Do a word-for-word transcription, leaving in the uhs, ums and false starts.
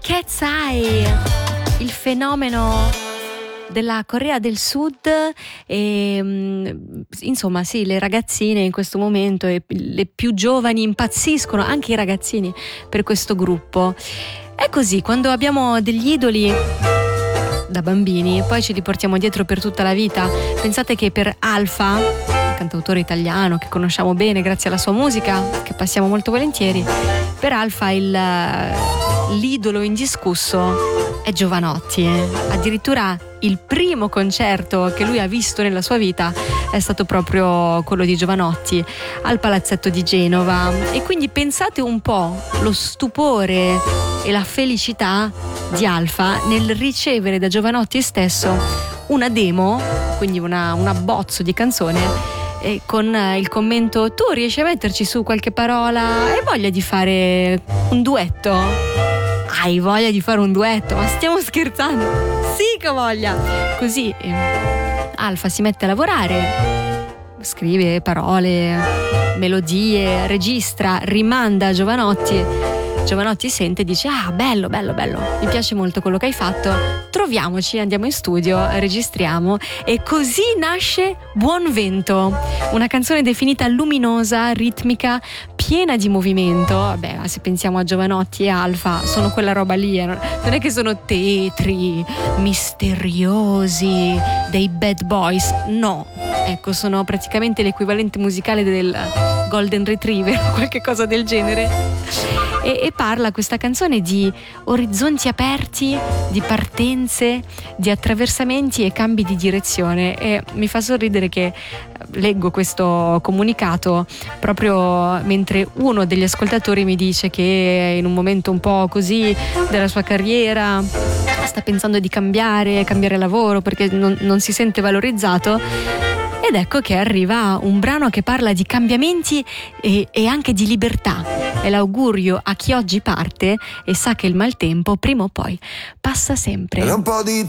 Cat's Eye, il fenomeno della Corea del Sud e insomma sì, le ragazzine in questo momento e le più giovani impazziscono, anche i ragazzini, per questo gruppo. È così, quando abbiamo degli idoli da bambini poi ce li portiamo dietro per tutta la vita. Pensate che per Alpha, cantautore italiano che conosciamo bene grazie alla sua musica, che passiamo molto volentieri, per Alpha il, l'idolo indiscusso è Jovanotti. eh. Addirittura il primo concerto che lui ha visto nella sua vita è stato proprio quello di Jovanotti al Palazzetto di Genova, e quindi pensate un po' lo stupore e la felicità di Alpha nel ricevere da Jovanotti stesso una demo, quindi una, un abbozzo di canzone, e con il commento: tu riesci a metterci su qualche parola? Hai voglia di fare un duetto? Hai voglia di fare un duetto? Ma stiamo scherzando? Sì che ho voglia! Così eh, Alpha si mette a lavorare, scrive parole, melodie, registra, rimanda a Jovanotti. Jovanotti sente e dice: ah, bello, bello, bello, mi piace molto quello che hai fatto, troviamoci, andiamo in studio, registriamo. E così nasce Buon Vento, una canzone definita luminosa, ritmica, piena di movimento. Vabbè, se pensiamo a Jovanotti e Alpha, sono quella roba lì, eh. Non è che sono tetri, misteriosi, dei bad boys, no. Ecco, sono praticamente l'equivalente musicale del Golden Retriever, qualche cosa del genere. E, e parla questa canzone di orizzonti aperti, di partenze, di attraversamenti e cambi di direzione. E mi fa sorridere che leggo questo comunicato proprio mentre uno degli ascoltatori mi dice che in un momento un po' così della sua carriera sta pensando di cambiare, cambiare lavoro perché non, non si sente valorizzato. Ed ecco che arriva un brano che parla di cambiamenti e, e anche di libertà. È l'augurio a chi oggi parte e sa che il maltempo prima o poi passa sempre. E un po' di